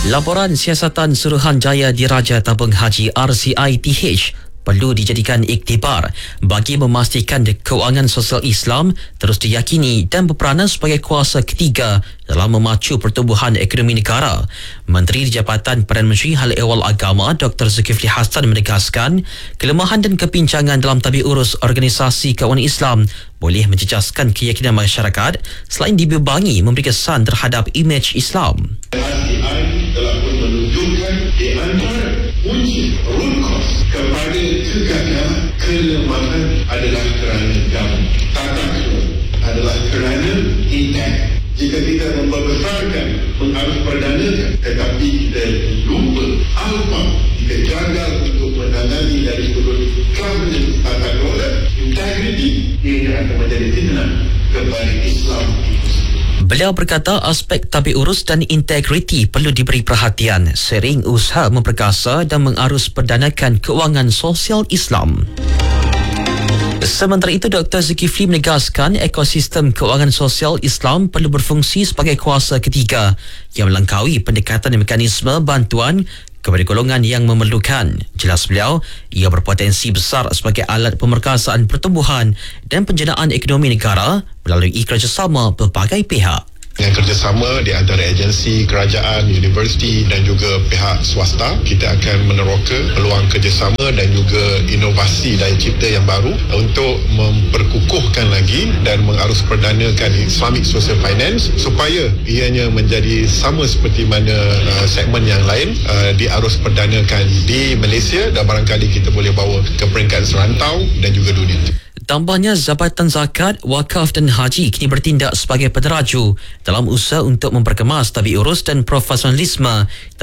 Laporan Siasatan Suruhanjaya Diraja Tabung Haji RCITH perlu dijadikan iktibar bagi memastikan kewangan sosial Islam terus diyakini dan berperanan sebagai kuasa ketiga dalam memacu pertumbuhan ekonomi negara. Menteri di Jabatan Perdana Menteri Hal Ehwal Agama Dr. Zulkifli Hassan menegaskan kelemahan dan kepincangan dalam tabir urus organisasi kewangan Islam boleh menjejaskan keyakinan masyarakat selain dibebangi memberi kesan terhadap imej Islam. Telah pun menunjukkan di antara kunci root cause kepada kegagalan kelemahan adalah kerana gamu. Tata kelola adalah kerana intent. Jika kita membesarkan, mengarus perdanakan, tetapi kita lupa apa kita gagal untuk menangani dari sudut governance tata kelola, integrity, ini akan menjadi fitnah kepada Islam itu sendiri. Beliau berkata aspek tabir urus dan integriti perlu diberi perhatian seiring usaha memperkasa dan mengarus perdanakan kewangan sosial Islam. Sementara itu, Dr. Zulkifli menegaskan ekosistem kewangan sosial Islam perlu berfungsi sebagai kuasa ketiga yang melangkaui pendekatan dan mekanisme bantuan kepada golongan yang memerlukan. Jelas beliau, ia berpotensi besar sebagai alat pemerkasaan pertumbuhan dan penjanaan ekonomi negara melalui kerjasama pelbagai pihak. Dengan kerjasama di antara agensi, kerajaan, universiti dan juga pihak swasta, kita akan meneroka peluang kerjasama dan juga inovasi daya cipta yang baru untuk memperkukuhkan lagi dan mengarus perdanakan Islamic Social Finance supaya ianya menjadi sama seperti mana segmen yang lain diarus perdanakan di Malaysia dan barangkali kita boleh bawa ke peringkat serantau dan juga dunia. Tambahnya, Jabatan Zakat, Wakaf dan Haji kini bertindak sebagai peneraju dalam usaha untuk memperkemas tabir urus dan profesionalisme